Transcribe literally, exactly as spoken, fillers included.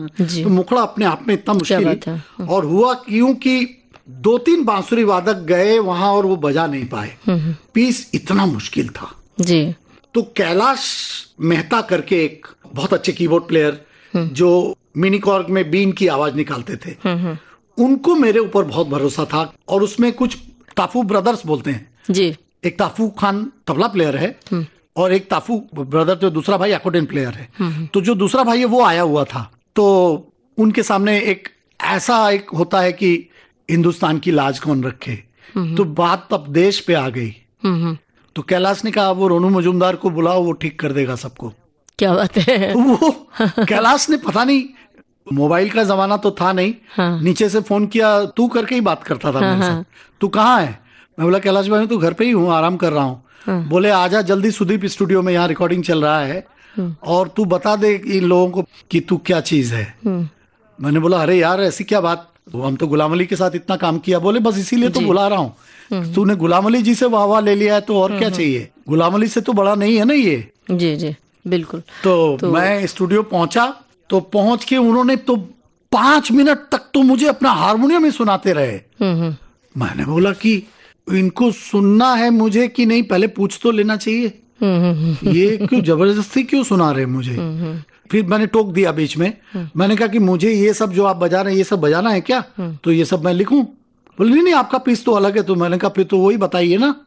तो मुखड़ा अपने आप में इतना मुश्किल। और हुआ क्यों कि दो तीन बांसुरी वादक गए वहां और वो बजा नहीं पाए, पीस इतना मुश्किल था जी। तो कैलाश मेहता करके एक बहुत अच्छे कीबोर्ड प्लेयर जो मिनी कॉर्ग में बीन की आवाज निकालते थे, उनको मेरे ऊपर बहुत भरोसा था। और उसमें कुछ ताफू ब्रदर्स बोलते हैं जी, एक ताफू खान तबला प्लेयर है और एक ताफू ब्रदर जो दूसरा भाई एक्कोर्डियन प्लेयर है। तो जो दूसरा भाई है वो आया हुआ था, तो उनके सामने एक ऐसा एक होता है कि हिंदुस्तान की लाज कौन रखे, तो बात तब देश पे आ गई। तो कैलाश ने कहा वो रोनू मजूमदार को बुलाओ, वो ठीक कर देगा सबको। क्या बात है। वो कैलाश ने पता नहीं, मोबाइल का जमाना तो था नहीं, हाँ। नीचे से फोन किया, तू करके ही बात करता था हाँ, मेरे हाँ। से, तू कहाँ है? मैं बोला कैलाश भाई तो घर पे ही हूँ, आराम कर रहा हूँ। हाँ। बोले आजा जल्दी सुदीप स्टूडियो में, यहाँ रिकॉर्डिंग चल रहा है और तू बता दे इन लोगों को कि तू क्या चीज है। मैंने बोला अरे यार ऐसी क्या बात, हम तो गुलाम अली के साथ इतना काम किया। बोले बस इसीलिए तो बुला रहा हूँ, तूने गुलाम अली जी से वाह वाह ले लिया है तो और क्या चाहिए, गुलाम अली से तो बड़ा नहीं है ना ये। जी जी बिल्कुल। तो, तो मैं स्टूडियो पहुंचा, तो पहुंच के उन्होंने तो पांच मिनट तक तो मुझे अपना हारमोनियम ही सुनाते रहे। मैंने बोला कि इनको सुनना है मुझे कि नहीं, पहले पूछ तो लेना चाहिए, ये क्यों जबरदस्ती क्यों सुना रहे मुझे। फिर मैंने टोक दिया बीच में, मैंने कहा कि मुझे ये सब जो आप बजा रहे हैं ये सब बजाना है क्या, तो ये सब मैं लिखूं? बोले नहीं नहीं आपका पीस तो अलग है। तो मैंने कहा फिर तो वही बताइए ना।